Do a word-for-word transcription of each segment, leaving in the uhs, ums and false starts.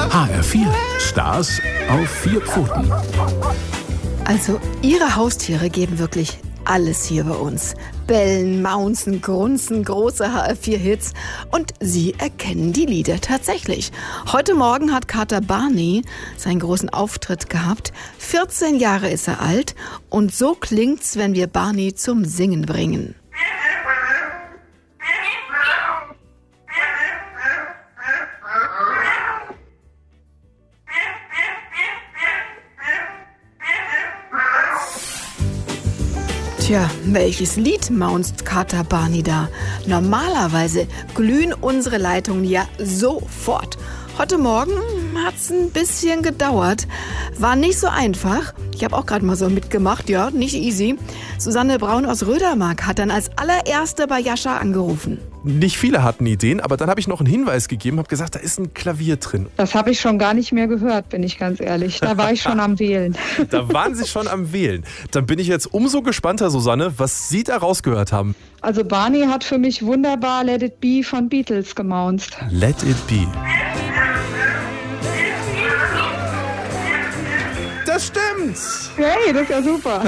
H R vier. Stars auf vier Pfoten. Also, Ihre Haustiere geben wirklich alles hier bei uns. Bellen, maunzen, grunzen, große H R vier Hits. Und Sie erkennen die Lieder tatsächlich. Heute Morgen hat Kater Barney seinen großen Auftritt gehabt. vierzehn Jahre ist er alt. Und so klingt's, wenn wir Barney zum Singen bringen. Tja, welches Lied maunzt Kater Barney da? Normalerweise glühen unsere Leitungen ja sofort. Heute Morgen hat's ein bisschen gedauert. War nicht so einfach. Ich habe auch gerade mal so mitgemacht, ja, nicht easy. Susanne Braun aus Rödermark hat dann als allererste bei Jascha angerufen. Nicht viele hatten Ideen, aber dann habe ich noch einen Hinweis gegeben, habe gesagt, da ist ein Klavier drin. Das habe ich schon gar nicht mehr gehört, bin ich ganz ehrlich. Da war ich schon am Wählen. Da waren Sie schon am Wählen. Dann bin ich jetzt umso gespannter, Susanne, was Sie da rausgehört haben. Also Barney hat für mich wunderbar Let It Be von Beatles gemaunzt. Let It Be. Das stimmt! Hey, das ist ja super.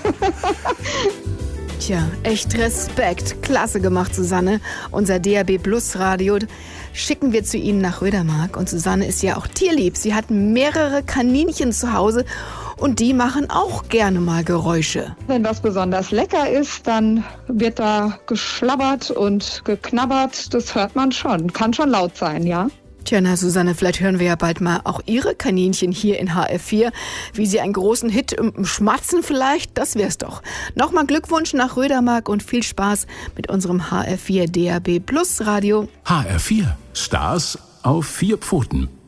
Tja, echt Respekt. Klasse gemacht, Susanne. Unser D A B Plus Radio schicken wir zu Ihnen nach Rödermark. Und Susanne ist ja auch tierlieb. Sie hat mehrere Kaninchen zu Hause und die machen auch gerne mal Geräusche. Wenn was besonders lecker ist, dann wird da geschlabbert und geknabbert. Das hört man schon. Kann schon laut sein, ja? Tja, na Susanne, vielleicht hören wir ja bald mal auch Ihre Kaninchen hier in H R vier. Wie Sie einen großen Hit im Schmatzen vielleicht, das wär's doch. Nochmal Glückwunsch nach Rödermark und viel Spaß mit unserem H R vier D A B Plus Radio. H R vier. Stars auf vier Pfoten.